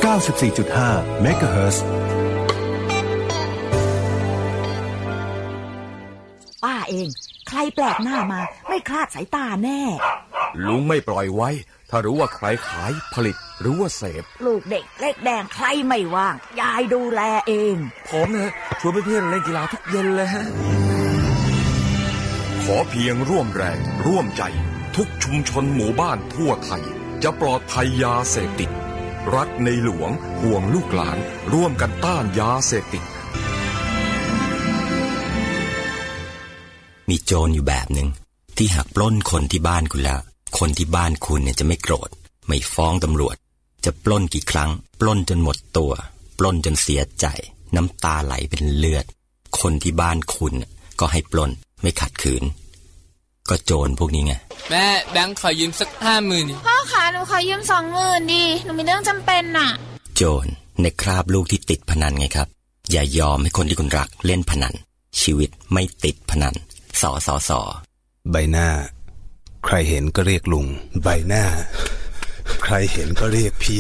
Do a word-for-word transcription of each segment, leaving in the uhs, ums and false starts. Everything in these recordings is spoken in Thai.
เก้าสิบสี่จุดห้า เมกะเฮิรตซ์ป้าเองใครแปลกหน้ามาไม่คลาดสายตาแน่ลุงไม่ปล่อยไว้ถ้ารู้ว่าใครขายผลิตหรือว่าเสพลูกเด็กเล็กแดงใครไม่ว่างยายดูแลเองผมเนี่ยชวนเพื่อนๆเล่นกีฬาทุกเย็นเลยฮะขอเพียงร่วมแรงร่วมใจทุกชุมชนหมู่บ้านทั่วไทยจะปลอดภัยยาเสพติดรักในหลวงห่วงลูกหลานร่วมกันต้านยาเสพติดมีโจรอยู่แบบหนึ่งที่หากปล้นคนที่บ้านคุณแล้วคนที่บ้านคุณเนี่ยจะไม่โกรธไม่ฟ้องตำรวจจะปล้นกี่ครั้งปล้นจนหมดตัวปล้นจนเสียใจน้ำตาไหลเป็นเลือดคนที่บ้านคุณก็ให้ปล้นไม่ขัดขืนก็โจรพวกนี้ไงแม่แบงค์ขอยืมสักห้าหมื่นพ่อคะหนูขอยืมสองหมื่นดิหนูมีเรื่องจำเป็นน่ะโจรในคราบลูกที่ติดพนันไงครับอย่ายอมให้คนที่คุณรักเล่นพนันชีวิตไม่ติดพนันสอสอสอใบหน้าใครเห็นก็เรียกลุงใบหน้าใครเห็นก็เรียกพี่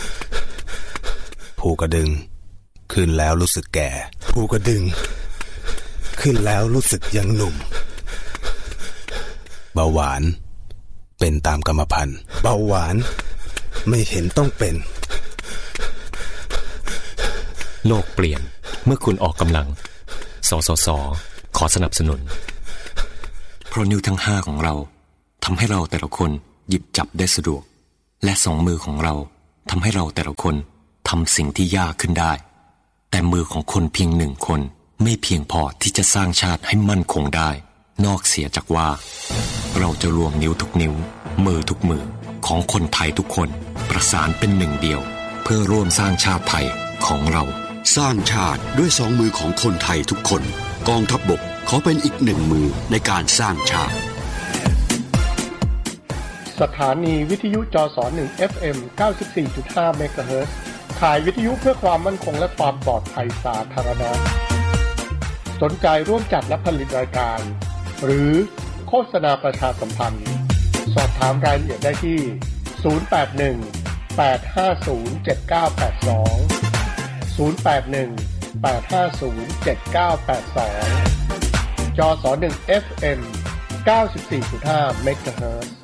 ภูกระดึงขึ้นแล้วรู้สึกแก่ภูกระดึงขึ้นแล้วรู้สึกยังหนุ่มเบาหวานเป็นตามกรรมพันธุ์เบาหวานไม่เห็นต้องเป็นโลกเปลี่ยนเมื่อคุณออกกำลังสสสขอสนับสนุนเพราะนิ้วทั้งห้าของเราทำให้เราแต่ละคนหยิบจับได้สะดวกและสองมือของเราทำให้เราแต่ละคนทำสิ่งที่ยากขึ้นได้แต่มือของคนเพียงหนึ่งคนไม่เพียงพอที่จะสร้างชาติให้มั่นคงได้นอกเสียจากว่าเราจะรวมนิ้วทุกนิ้วมือทุกมือของคนไทยทุกคนประสานเป็นหนึ่งเดียวเพื่อร่วมสร้างชาติไทยของเราสร้างชาติด้วยสองมือของคนไทยทุกคนกองทัพบกขอเป็นอีกหนึ่งมือในการสร้างชาติสถานีวิทยุจสหนึ่ง เอฟ เอ็ม เก้าสิบสี่จุดห้า เมกะเฮิรตซ์ถ่ายวิทยุเพื่อความมั่นคงและความปลอดภัยสาธารณะสนใจร่วมจัดและผลิตรายการหรือโฆษณาประชาสัมพันธ์สอบถามรายละเอียดได้ที่ศูนย์ แปด หนึ่ง แปด ห้า ศูนย์ เจ็ด เก้า แปด สองศูนย์ แปด หนึ่ง แปด ห้า ศูนย์ เจ็ด เก้า แปด สองจสหนึ่ง เอฟ เอ็ม เก้าสิบสี่จุดห้า เมกะเฮิรตซ์